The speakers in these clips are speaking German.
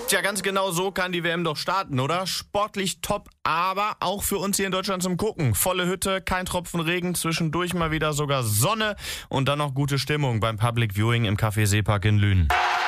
Tja, ganz genau so kann die WM doch starten, oder? Sportlich top, aber auch für uns hier in Deutschland zum Gucken. Volle Hütte, kein Tropfen Regen, zwischendurch mal wieder sogar Sonne und dann noch gute Stimmung beim Public Viewing im Café Seepark in Lünen.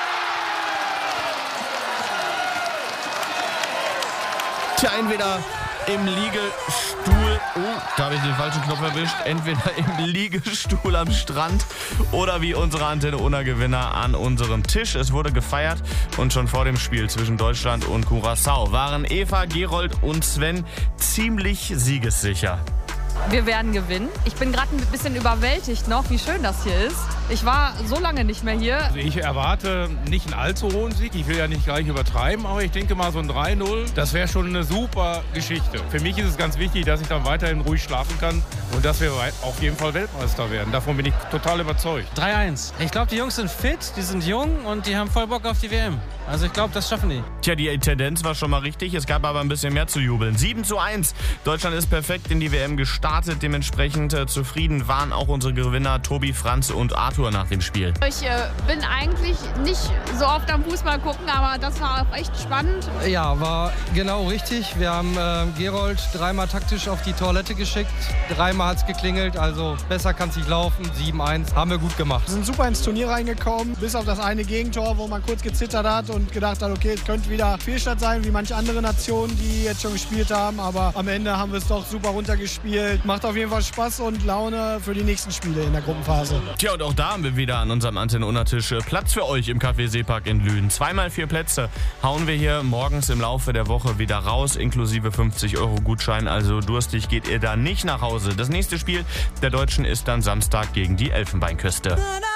Tja, entweder im Liegestuhl, da habe ich den falschen Knopf erwischt, entweder im Liegestuhl am Strand oder wie unsere Antenne Unna-Gewinner an unserem Tisch. Es wurde gefeiert und schon vor dem Spiel zwischen Deutschland und Curaçao waren Eva, Gerold und Sven ziemlich siegessicher. Wir werden gewinnen. Ich bin gerade ein bisschen überwältigt noch, wie schön das hier ist. Ich war so lange nicht mehr hier. Also ich erwarte nicht einen allzu hohen Sieg. Ich will ja nicht gleich übertreiben, aber ich denke mal so ein 3-0, das wäre schon eine super Geschichte. Für mich ist es ganz wichtig, dass ich dann weiterhin ruhig schlafen kann und dass wir auf jeden Fall Weltmeister werden. Davon bin ich total überzeugt. 3-1. Ich glaube, die Jungs sind fit, die sind jung und die haben voll Bock auf die WM. Also ich glaube, das schaffen die. Tja, die Tendenz war schon mal richtig. Es gab aber ein bisschen mehr zu jubeln. 7:1. Deutschland ist perfekt in die WM gestartet. Dementsprechend zufrieden waren auch unsere Gewinner Tobi, Franz und Arthur nach dem Spiel. Ich bin eigentlich nicht so oft am Fußball gucken, aber das war auch echt spannend. Ja, war genau richtig. Wir haben Gerold dreimal taktisch auf die Toilette geschickt. Dreimal hat es geklingelt, also besser kann es nicht laufen. 7:1 haben wir gut gemacht. Wir sind super ins Turnier reingekommen, bis auf das eine Gegentor, wo man kurz gezittert hat und gedacht hat, okay, es könnte wieder Fehlstart sein, wie manche andere Nationen, die jetzt schon gespielt haben. Aber am Ende haben wir es doch super runtergespielt. Macht auf jeden Fall Spaß und Laune für die nächsten Spiele in der Gruppenphase. Tja, und auch da haben wir wieder an unserem Antenne-Unna-Tisch Platz für euch im Café Seepark in Lünen. 2x4 Plätze hauen wir hier morgens im Laufe der Woche wieder raus, inklusive 50-Euro-Gutschein. Also durstig geht ihr da nicht nach Hause. Das nächste Spiel der Deutschen ist dann Samstag gegen die Elfenbeinküste.